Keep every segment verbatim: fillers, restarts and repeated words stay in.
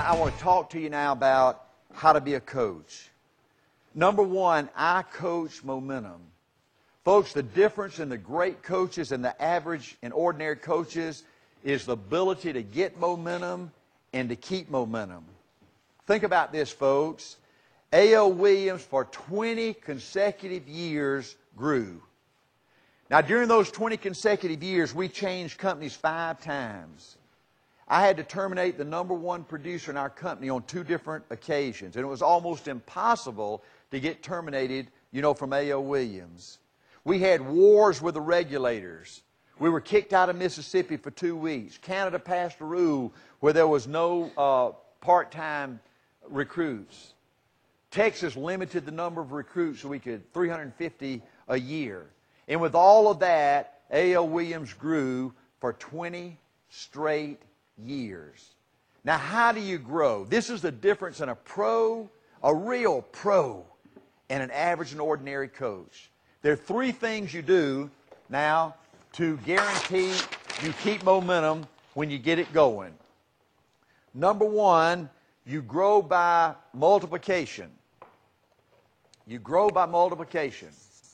I want to talk to you now about how to be a coach. Number one, I coach momentum. Folks, the difference in the great coaches and the average and ordinary coaches is the ability to get momentum and to keep momentum. Think about this, folks. A L. Williams, for twenty consecutive years, grew. Now, during those twenty consecutive years, we changed companies five times. I had to terminate the number one producer in our company on two different occasions. And it was almost impossible to get terminated, you know, from A L. Williams. We had wars with the regulators. We were kicked out of Mississippi for two weeks. Canada passed a rule where there was no uh, part-time recruits. Texas limited the number of recruits so we could three hundred fifty a year. And with all of that, A L. Williams grew for twenty straight years. Now, how do you grow? This is the difference in a pro, a real pro, and an average and ordinary coach. There are three things you do now to guarantee you keep momentum when you get it going. Number one, you grow by multiplication. You grow by multiplication.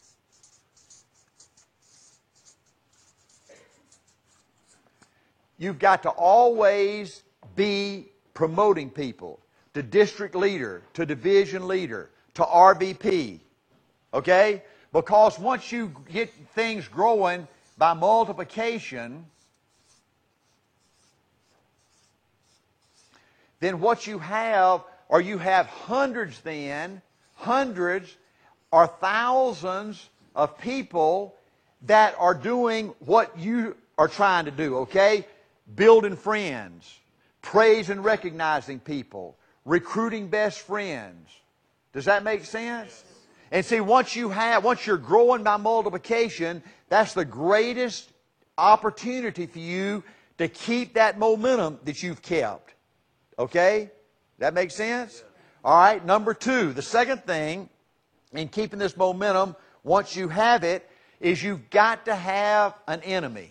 You've got to always be promoting people to district leader, to division leader, to R V P. Okay? Because once you get things growing by multiplication, then what you have, or you have hundreds then, hundreds or thousands of people that are doing what you are trying to do, okay? Building friends, praising and recognizing people, recruiting best friends. Does that make sense? And see, once you have, once you're growing by multiplication, that's the greatest opportunity for you to keep that momentum that you've kept. Okay? That makes sense? All right, number two, the second thing in keeping this momentum, once you have it, is you've got to have an enemy.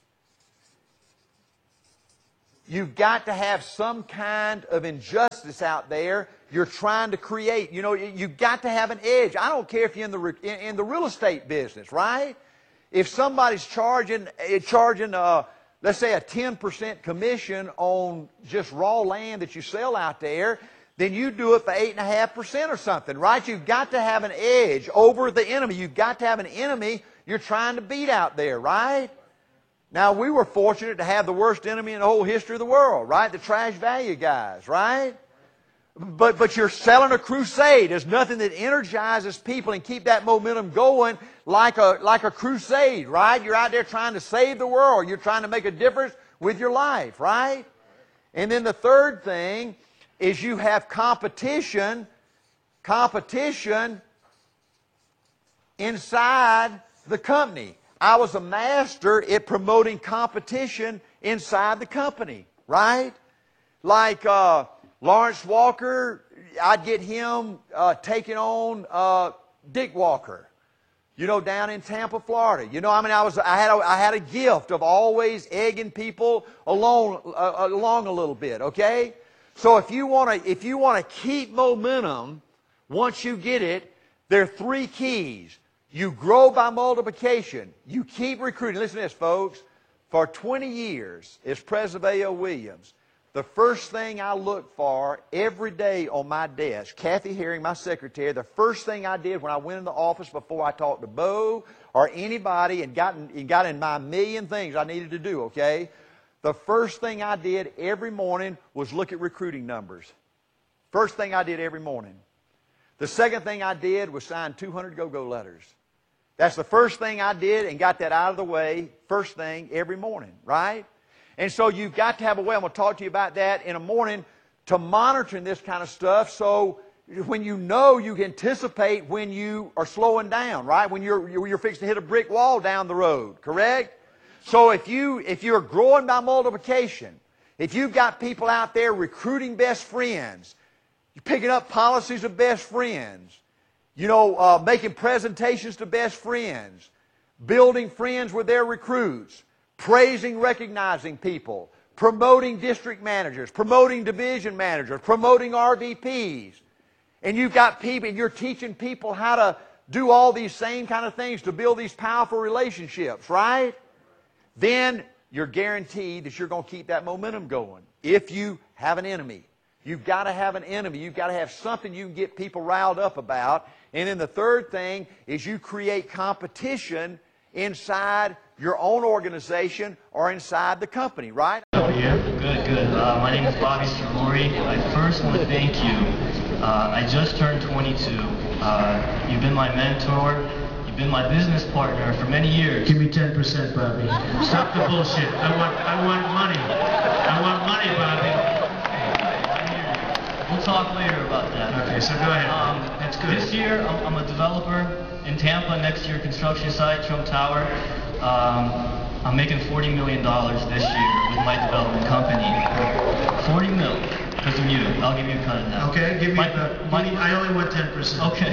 You've got to have some kind of injustice out there you're trying to create. You know, you've got to have an edge. I don't care if you're in the in, in the real estate business, right? If somebody's charging charging uh, let's say a ten percent commission on just raw land that you sell out there, then you do it for eight and a half percent or something, right? You've got to have an edge over the enemy. You've got to have an enemy you're trying to beat out there, right? Now, we were fortunate to have the worst enemy in the whole history of the world, right? The trash value guys, right? But, but you're selling a crusade. There's nothing that energizes people and keep that momentum going like a, like a crusade, right? You're out there trying to save the world. You're trying to make a difference with your life, right? And then the third thing is you have competition, competition inside the company. I was a master at promoting competition inside the company, right? Like uh, Lawrence Walker, I'd get him uh, taking on uh, Dick Walker, you know, down in Tampa, Florida. You know, I mean, I was I had a, I had a gift of always egging people along uh, along a little bit. Okay, so if you want to if you want to keep momentum, once you get it, there are three keys. You grow by multiplication. You keep recruiting. Listen to this, folks. For twenty years, as president of A L. Williams, the first thing I looked for every day on my desk, Kathy Herring, my secretary, the first thing I did when I went in the office before I talked to Bo or anybody and got in, and got in my million things I needed to do, okay? The first thing I did every morning was look at recruiting numbers. First thing I did every morning. The second thing I did was sign two hundred go-go letters. That's the first thing I did and got that out of the way, first thing every morning, right? And so you've got to have a way, I'm going to talk to you about that in a morning, to monitoring this kind of stuff so when you know you can anticipate when you are slowing down, right? When you're, you're fixing to hit a brick wall down the road, correct? So if, you, if you're growing by multiplication, if you've got people out there recruiting best friends, you're picking up policies of best friends, you know, uh, making presentations to best friends, building friends with their recruits, praising, recognizing people, promoting district managers, promoting division managers, promoting R V Ps. And you've got people, and you're teaching people how to do all these same kind of things to build these powerful relationships, right? Then you're guaranteed that you're going to keep that momentum going. If you have an enemy, you've got to have an enemy. You've got to have something you can get people riled up about. And then the third thing is you create competition inside your own organization or inside the company, right? Oh, yeah. Good, good. Uh, my name is Bobby Cerulli. I first want to thank you. Uh, I just turned twenty-two. Uh, you've been my mentor. You've been my business partner for many years. Give me ten percent, Bobby. Stop the bullshit. I want, I want money. I want money, Bobby. We'll talk later about that. Okay, so go ahead. Um, That's good. This year, I'm, I'm a developer in Tampa next to your construction site, Trump Tower. Um, I'm making forty million dollars this year with my development company. forty mil. Because of you. I'll give you a cut of that. Okay, give me, my, uh, my, give me I only want ten percent. Okay.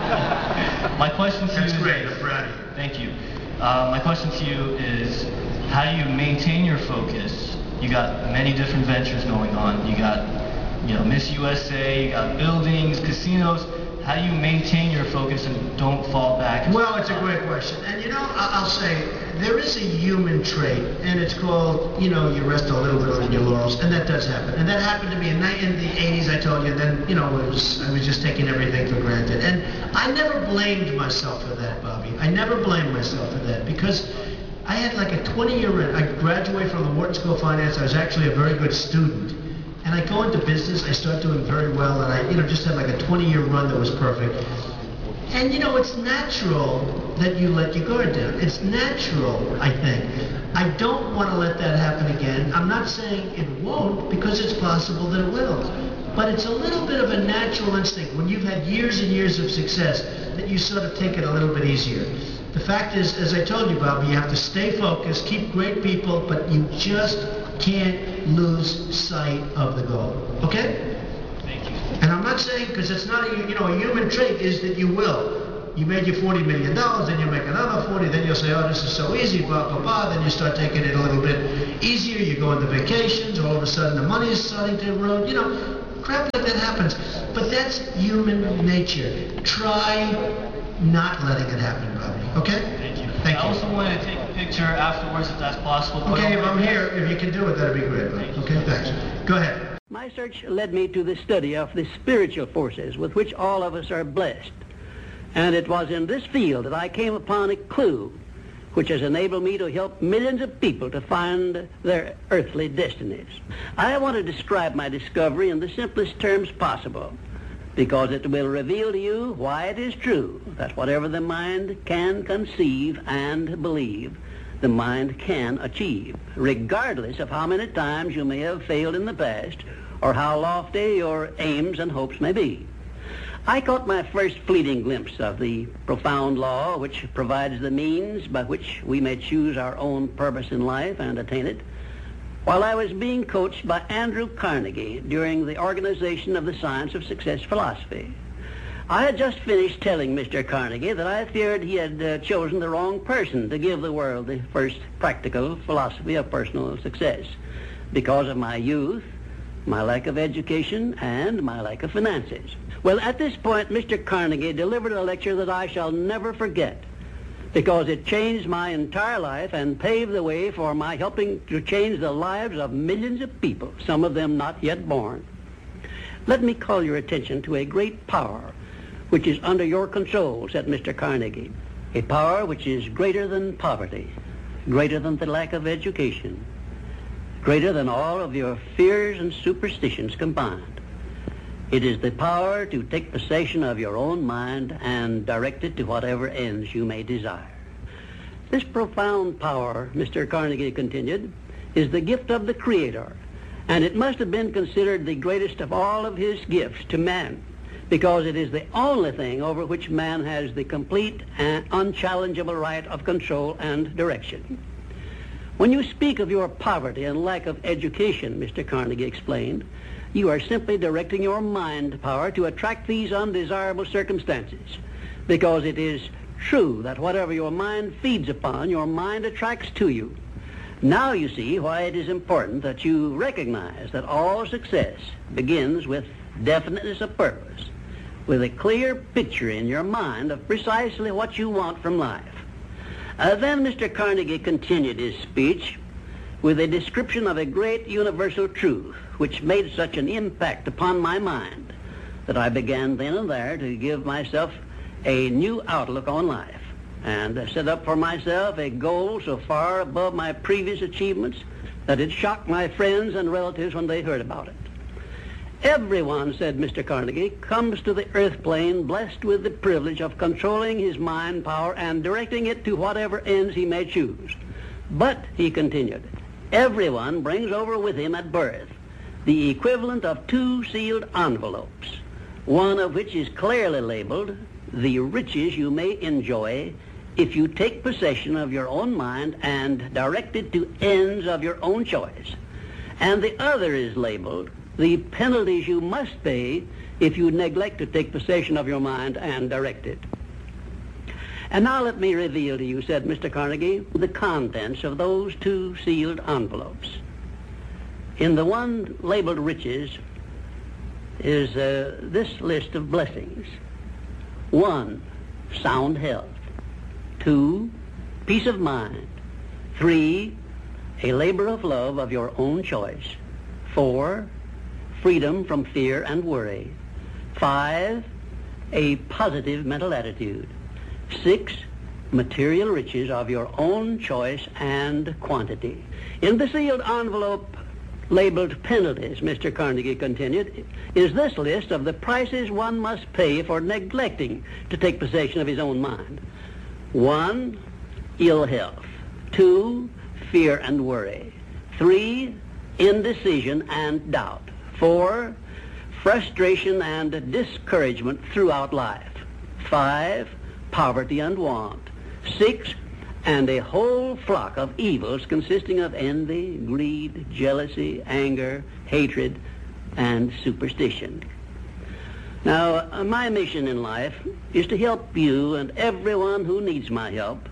My question to That's you great. is... I'm proud of you. Thank you. Uh, my question to you is, how do you maintain your focus? You got many different ventures going on. You got, you know, Miss U S A, you got buildings, casinos. How do you maintain your focus and don't fall back? Well, it's a great question. And you know, I'll say, there is a human trait, and it's called, you know, you rest a little bit on your laurels, and that does happen. And that happened to me in, in the eighties, I told you, then, you know, it was, I was just taking everything for granted. And I never blamed myself for that, Bobby. I never blamed myself for that, because I had like a twenty-year run. I graduated from the Wharton School of Finance. I was actually a very good student. And I go into business, I start doing very well, and I, you know, just had like a twenty-year run that was perfect. And you know, it's natural that you let your guard down. It's natural, I think. I don't want to let that happen again. I'm not saying it won't, because it's possible that it will. But it's a little bit of a natural instinct when you've had years and years of success that you sort of take it a little bit easier. The fact is, as I told you, Bobby, you have to stay focused, keep great people, but you just can't lose sight of the goal. Okay? Thank you. And I'm not saying, because it's not a, you know, a human trait is that you will. You made your forty million dollars, then you make another forty, then you'll say, oh, this is so easy, blah, blah, blah. Then you start taking it a little bit easier. You go into vacations, all of a sudden the money is starting to erode. You know, crap like that happens. But that's human nature. Try not letting it happen, Bobby. Okay? Thank you. Thank I you. also want to take a picture afterwards if that's possible. Okay, if I'm here, if you can do it, that'd be great, Bobby. Okay, thanks. Go ahead. My search led me to the study of the spiritual forces with which all of us are blessed. And it was in this field that I came upon a clue which has enabled me to help millions of people to find their earthly destinies. I want to describe my discovery in the simplest terms possible, because it will reveal to you why it is true that whatever the mind can conceive and believe, the mind can achieve, regardless of how many times you may have failed in the past or how lofty your aims and hopes may be. I caught my first fleeting glimpse of the profound law which provides the means by which we may choose our own purpose in life and attain it, while I was being coached by Andrew Carnegie during the organization of the Science of Success philosophy. I had just finished telling Mister Carnegie that I feared he had uh, chosen the wrong person to give the world the first practical philosophy of personal success because of my youth, my lack of education, and my lack of finances. Well, at this point, Mister Carnegie delivered a lecture that I shall never forget, because it changed my entire life and paved the way for my helping to change the lives of millions of people, some of them not yet born. Let me call your attention to a great power which is under your control, said Mister Carnegie, a power which is greater than poverty, greater than the lack of education, greater than all of your fears and superstitions combined. It is the power to take possession of your own mind and direct it to whatever ends you may desire. This profound power, Mister Carnegie continued, is the gift of the Creator, and it must have been considered the greatest of all of his gifts to man, because it is the only thing over which man has the complete and unchallengeable right of control and direction. When you speak of your poverty and lack of education, Mister Carnegie explained, you are simply directing your mind power to attract these undesirable circumstances, because it is true that whatever your mind feeds upon, your mind attracts to you. Now you see why it is important that you recognize that all success begins with definiteness of purpose, with a clear picture in your mind of precisely what you want from life. Uh, then Mister Carnegie continued his speech with a description of a great universal truth which made such an impact upon my mind that I began then and there to give myself a new outlook on life and set up for myself a goal so far above my previous achievements that it shocked my friends and relatives when they heard about it. Everyone, said Mister Carnegie, comes to the earth plane blessed with the privilege of controlling his mind power and directing it to whatever ends he may choose. But, he continued, everyone brings over with him at birth the equivalent of two sealed envelopes, one of which is clearly labeled, the riches you may enjoy if you take possession of your own mind and direct it to ends of your own choice. And the other is labeled, the penalties you must pay if you neglect to take possession of your mind and direct it. And now let me reveal to you, said Mister Carnegie, the contents of those two sealed envelopes. In the one labeled riches is uh, this list of blessings. One, sound health. Two, peace of mind. Three, a labor of love of your own choice. Four, freedom from fear and worry. Five, a positive mental attitude. Six, material riches of your own choice and quantity. In the sealed envelope labeled penalties, Mister Carnegie continued, is this list of the prices one must pay for neglecting to take possession of his own mind. One, ill health. Two, fear and worry. Three, indecision and doubt. Four, frustration and discouragement throughout life. Five, poverty and want. Six, and a whole flock of evils consisting of envy, greed, jealousy, anger, hatred, and superstition. Now, uh, my mission in life is to help you and everyone who needs my help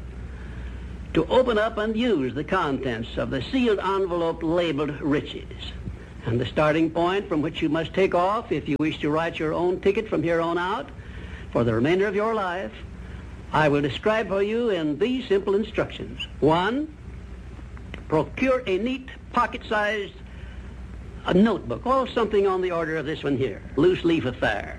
to open up and use the contents of the sealed envelope labeled riches. And the starting point from which you must take off if you wish to write your own ticket from here on out for the remainder of your life, I will describe for you in these simple instructions. One, procure a neat pocket-sized a notebook, or something on the order of this one here, loose leaf affair.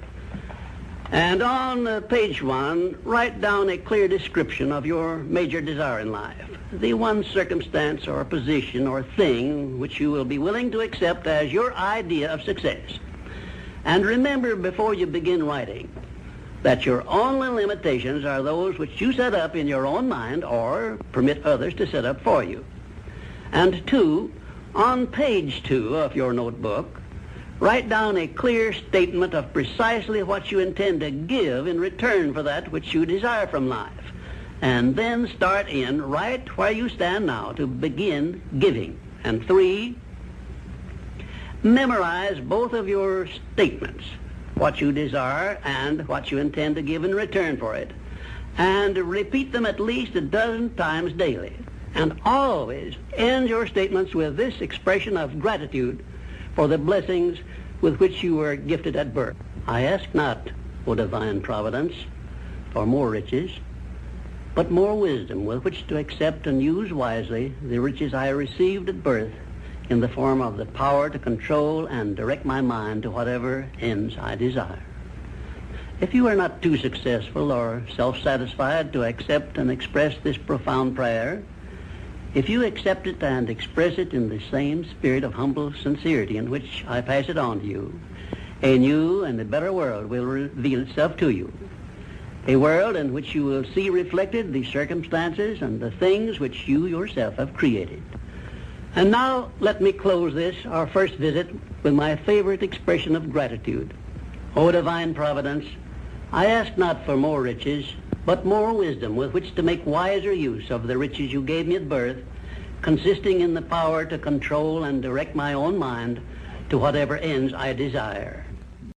And on uh, page one, write down a clear description of your major desire in life, the one circumstance or position or thing which you will be willing to accept as your idea of success. And remember before you begin writing that your only limitations are those which you set up in your own mind or permit others to set up for you. And two, on page two of your notebook, write down a clear statement of precisely what you intend to give in return for that which you desire from life. And then start in right where you stand now to begin giving. And three, memorize both of your statements, what you desire and what you intend to give in return for it, and repeat them at least a dozen times daily. And always end your statements with this expression of gratitude for the blessings with which you were gifted at birth. I ask not, O divine providence, for more riches, but more wisdom with which to accept and use wisely the riches I received at birth in the form of the power to control and direct my mind to whatever ends I desire. If you are not too successful or self-satisfied to accept and express this profound prayer, if you accept it and express it in the same spirit of humble sincerity in which I pass it on to you, a new and a better world will reveal itself to you. A world in which you will see reflected the circumstances and the things which you yourself have created. And now let me close this, our first visit, with my favorite expression of gratitude. O divine providence, I ask not for more riches, but more wisdom with which to make wiser use of the riches you gave me at birth, consisting in the power to control and direct my own mind to whatever ends I desire.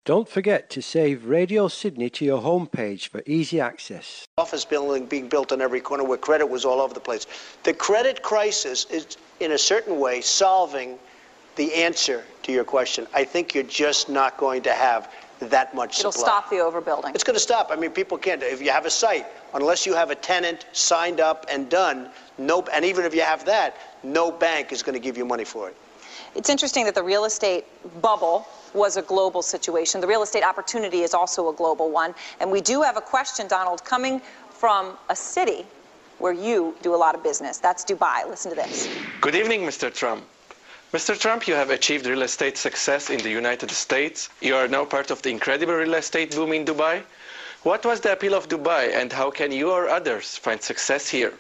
Don't forget to save Radio Sydney to your homepage for easy access. Office building being built on every corner where credit was all over the place. The credit crisis is, in a certain way, solving the answer to your question. I think you're just not going to have that much It'll supply. stop the overbuilding. It's going to stop. I mean, people can't. If you have a site, unless you have a tenant signed up and done, no, and even if you have that, no bank is going to give you money for it. It's interesting that the real estate bubble was a global situation. The real estate opportunity is also a global one. And we do have a question, Donald, coming from a city where you do a lot of business. That's Dubai. Listen to this. Good evening, Mister Trump. Mister Trump, you have achieved real estate success in the United States. You are now part of the incredible real estate boom in Dubai. What was the appeal of Dubai, and how can you or others find success here?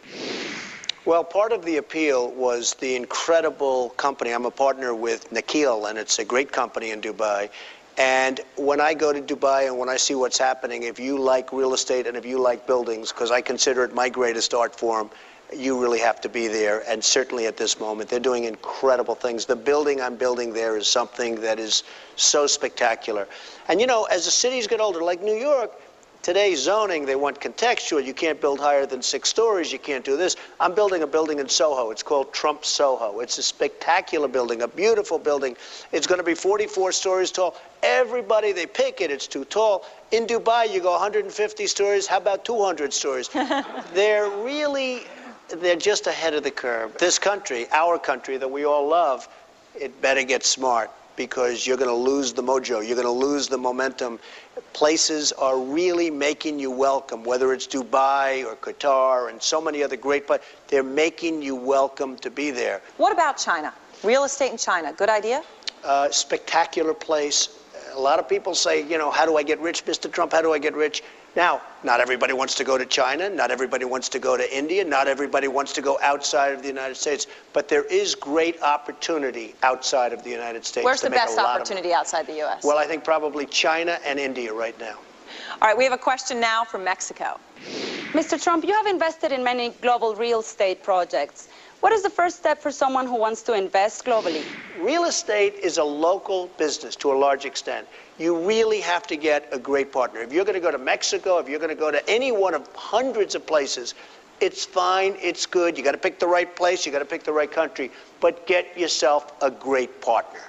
Well, part of the appeal was the incredible company. I'm a partner with Nikhil, and it's a great company in Dubai. And when I go to Dubai and when I see what's happening, if you like real estate and if you like buildings, because I consider it my greatest art form, you really have to be there. And certainly at this moment, they're doing incredible things. The building I'm building there is something that is so spectacular. And you know, as the cities get older, like New York, today's zoning, they want contextual. You can't build higher than six stories. You can't do this. I'm building a building in Soho. It's called Trump Soho. It's a spectacular building, a beautiful building. It's going to be forty-four stories tall. Everybody, they pick it. It's too tall. In Dubai, you go one hundred fifty stories. How about two hundred stories? They're really, they're just ahead of the curve. This country, our country that we all love, it better get smart, because you're going to lose the mojo. You're going to lose the momentum. Places are really making you welcome, whether it's Dubai or Qatar and so many other great places. They're making you welcome to be there. What about China? Real estate in China, good idea? Uh, spectacular place. A lot of people say, you know, how do I get rich, Mister Trump? How do I get rich? Now, not everybody wants to go to China. Not everybody wants to go to India. Not everybody wants to go outside of the United States. But there is great opportunity outside of the United States. Where's to the make best a lot opportunity outside the U S? Well, I think probably China and India right now. All right, we have a question now from Mexico. Mister Trump, you have invested in many global real estate projects. What is the first step for someone who wants to invest globally? Real estate is a local business to a large extent. You really have to get a great partner. If you're going to go to Mexico, if you're going to go to any one of hundreds of places, it's fine, it's good. You got to pick the right place, you got to pick the right country, but get yourself a great partner.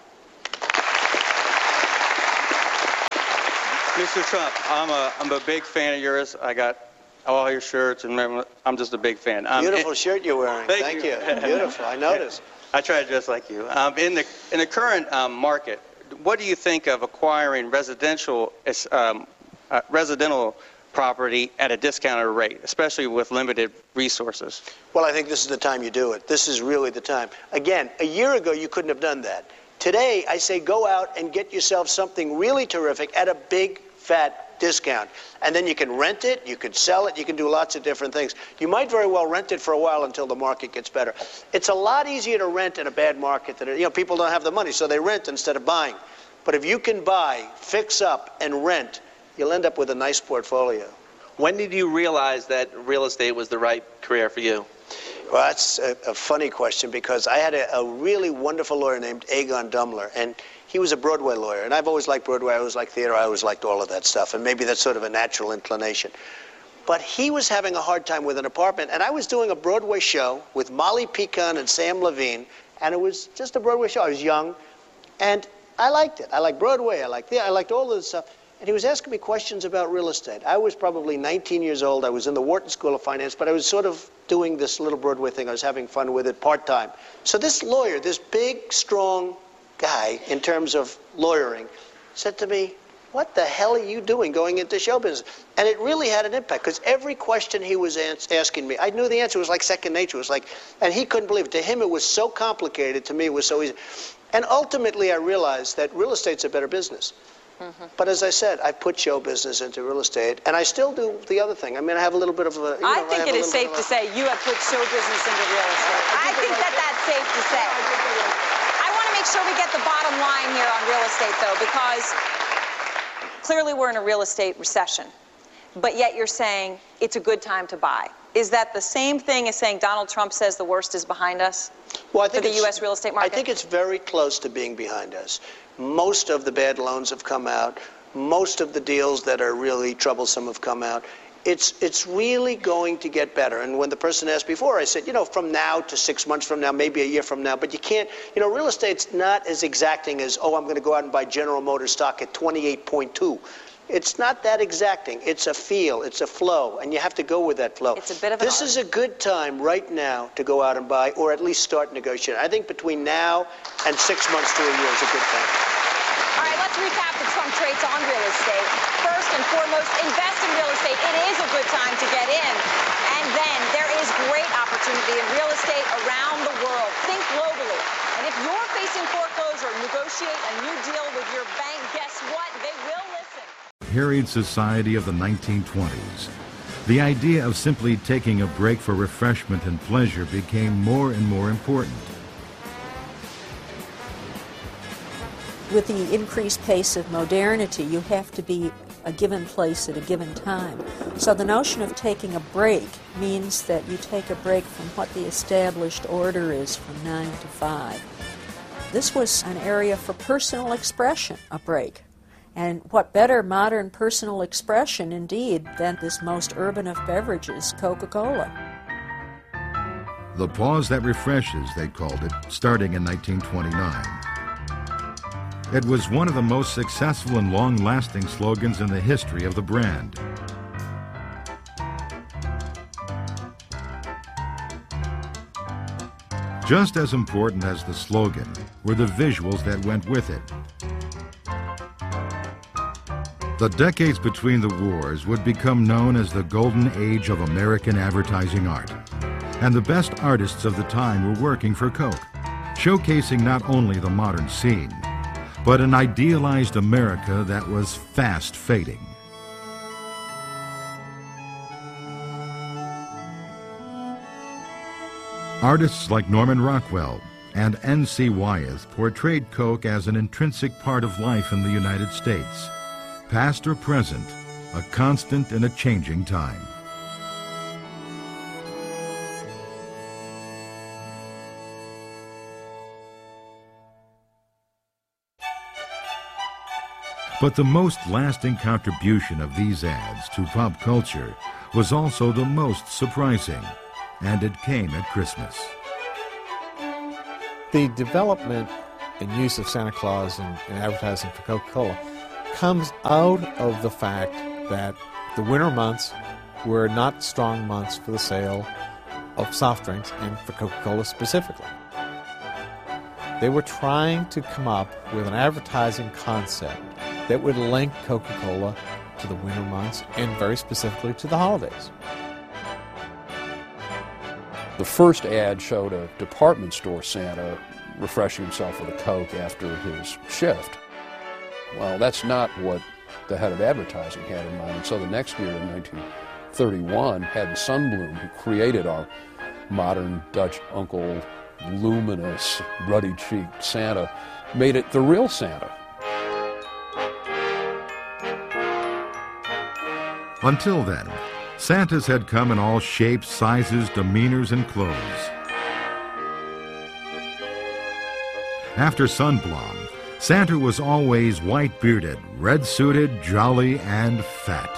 Mister Trump, I'm a I'm a big fan of yours. I got all your shirts, and I'm just a big fan. Um, Beautiful it, shirt you're wearing. Thank, thank you. you. Beautiful. I noticed. I try to dress like you. Um, in the in the current um, market, what do you think of acquiring residential um, uh, residential property at a discounted rate, especially with limited resources? Well, I think this is the time you do it. This is really the time. Again, a year ago you couldn't have done that. Today, I say go out and get yourself something really terrific at a big, fat discount. And then you can rent it, you can sell it, you can do lots of different things. You might very well rent it for a while until the market gets better. It's a lot easier to rent in a bad market than, you know, people don't have the money, so they rent instead of buying. But if you can buy, fix up, and rent, you'll end up with a nice portfolio. When did you realize that real estate was the right career for you? Well, that's a, a funny question, because I had a, a really wonderful lawyer named Aegon Dumler, and he was a Broadway lawyer. And I've always liked Broadway, I always liked theater, I always liked all of that stuff, and maybe that's sort of a natural inclination. But he was having a hard time with an apartment, and I was doing a Broadway show with Molly Picon and Sam Levine, and it was just a Broadway show. I was young, and I liked it. I liked Broadway, I liked theater, I liked all of this stuff. And he was asking me questions about real estate. I was probably nineteen years old. I was in the Wharton School of Finance, but I was sort of doing this little Broadway thing. I was having fun with it part-time. So this lawyer, this big, strong guy in terms of lawyering, said to me, what the hell are you doing going into show business? And it really had an impact, because every question he was asking me, I knew the answer. It was like second nature. It was like, and he couldn't believe it. To him, it was so complicated. To me, it was so easy. And ultimately, I realized that real estate's a better business. Mm-hmm. But as I said, I put show business into real estate, and I still do the other thing. I mean, I have a little bit of a... You know, I think I it is safe to say you have put show business into real estate. I think that that's safe to say. I want to make sure we get the bottom line here on real estate, though, because clearly we're in a real estate recession, but yet you're saying it's a good time to buy. Is that the same thing as saying Donald Trump says the worst is behind us well, I think for the U S real estate market? I think it's very close to being behind us. Most of the bad loans have come out. Most of the deals that are really troublesome have come out. It's, it's really going to get better. And when the person asked before, I said, you know, from now to six months from now, maybe a year from now, but you can't, you know, real estate's not as exacting as, oh, I'm going to go out and buy General Motors stock at twenty-eight point two. It's not that exacting. It's a feel, it's a flow, and you have to go with that flow. It's a bit of an This art. is a good time right now to go out and buy, or at least start negotiating. I think between now and six months to a year is a good time. All right, let's recap the Trump traits on real estate. First and foremost, invest in real estate. It is a good time to get in. And then there is great opportunity in real estate around the world. Think globally. And if you're facing foreclosure, negotiate a new deal with your bank. Guess what? They will listen. Harried society of the nineteen twenties. The idea of simply taking a break for refreshment and pleasure became more and more important. With the increased pace of modernity, you have to be a given place at a given time. So the notion of taking a break means that you take a break from what the established order is from nine to five. This was an area for personal expression, a break. And what better modern personal expression, indeed, than this most urban of beverages, Coca-Cola. The pause that refreshes, they called it, starting in nineteen twenty-nine. It was one of the most successful and long-lasting slogans in the history of the brand. Just as important as the slogan were the visuals that went with it. The decades between the wars would become known as the golden age of American advertising art. And the best artists of the time were working for Coke, showcasing not only the modern scene, but an idealized America that was fast fading. Artists like Norman Rockwell and N C Wyeth portrayed Coke as an intrinsic part of life in the United States, past or present, a constant in a changing time. But the most lasting contribution of these ads to pop culture was also the most surprising, and it came at Christmas. The development and use of Santa Claus in, in advertising for Coca-Cola comes out of the fact that the winter months were not strong months for the sale of soft drinks, and for Coca-Cola specifically. They were trying to come up with an advertising concept that would link Coca-Cola to the winter months and very specifically to the holidays. The first ad showed a department store Santa refreshing himself with a Coke after his shift. Well, that's not what the head of advertising had in mind. And so the next year, in nineteen thirty-one, Haddon Sundblom, who created our modern Dutch Uncle, luminous, ruddy-cheeked Santa, made it the real Santa. Until then, Santas had come in all shapes, sizes, demeanors, and clothes. After Sundblom, Santa was always white-bearded, red-suited, jolly, and fat.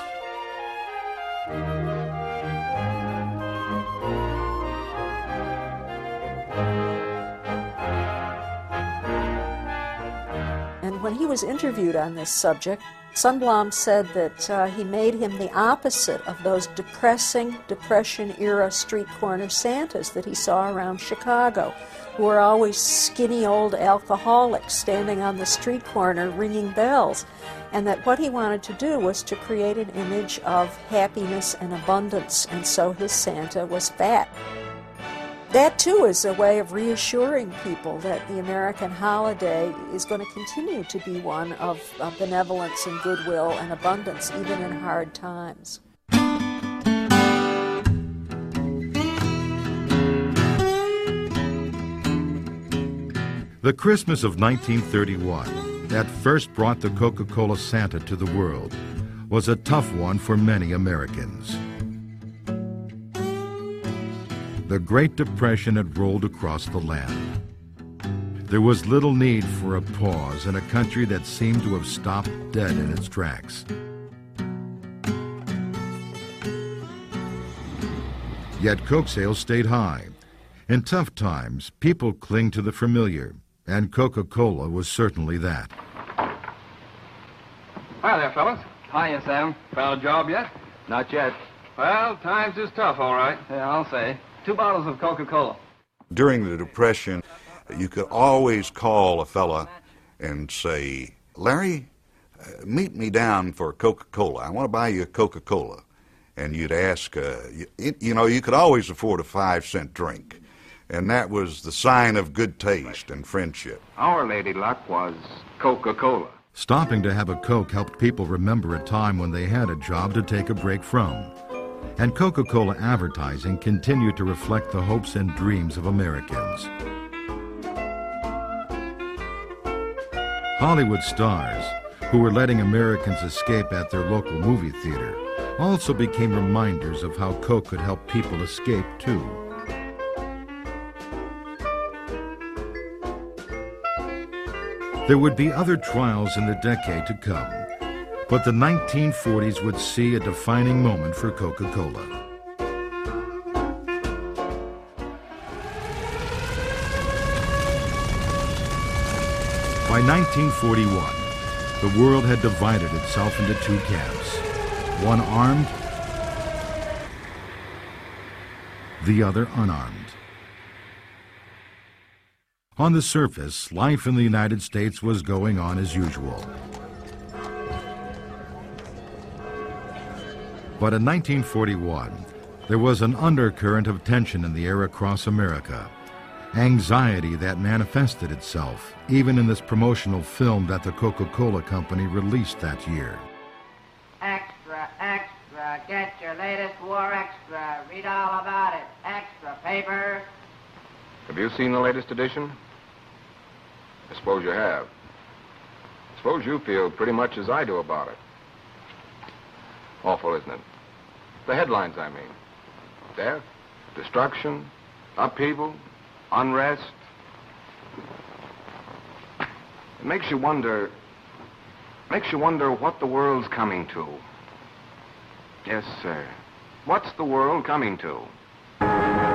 And when he was interviewed on this subject, Sundblom said that uh, he made him the opposite of those depressing, Depression-era street corner Santas that he saw around Chicago, who were always skinny old alcoholics standing on the street corner ringing bells, and that what he wanted to do was to create an image of happiness and abundance, and so his Santa was fat. That, too, is a way of reassuring people that the American holiday is going to continue to be one of uh, benevolence and goodwill and abundance, even in hard times. The Christmas of nineteen thirty-one, that first brought the Coca-Cola Santa to the world, was a tough one for many Americans. The Great Depression had rolled across the land. There was little need for a pause in a country that seemed to have stopped dead in its tracks. Yet Coke sales stayed high. In tough times, people cling to the familiar, and Coca-Cola was certainly that. Hi there, fellas. Hiya, Sam. Found a job yet? Not yet. Well, times is tough, all right. Yeah, I'll say. Two bottles of Coca-Cola. During the Depression, you could always call a fella and say, Larry, uh, meet me down for Coca-Cola. I want to buy you a Coca-Cola. And you'd ask, uh, you, you know, you could always afford a five-cent drink. And that was the sign of good taste and friendship. Our lady luck was Coca-Cola. Stopping to have a Coke helped people remember a time when they had a job to take a break from. And Coca-Cola advertising continued to reflect the hopes and dreams of Americans. Hollywood stars, who were letting Americans escape at their local movie theater, also became reminders of how Coke could help people escape too. There would be other trials in the decade to come, but the nineteen forties would see a defining moment for Coca-Cola. By nineteen forty-one, the world had divided itself into two camps, one armed, the other unarmed. On the surface, life in the United States was going on as usual. But in nineteen forty-one, there was an undercurrent of tension in the air across America. Anxiety that manifested itself even in this promotional film that the Coca-Cola Company released that year. Extra, extra, get your latest war extra. Read all about it. Extra paper. Have you seen the latest edition? I suppose you have. I suppose you feel pretty much as I do about it. Awful, isn't it? The headlines, I mean. Death, destruction, upheaval, unrest. It makes you wonder, makes you wonder what the world's coming to. Yes, sir. What's the world coming to?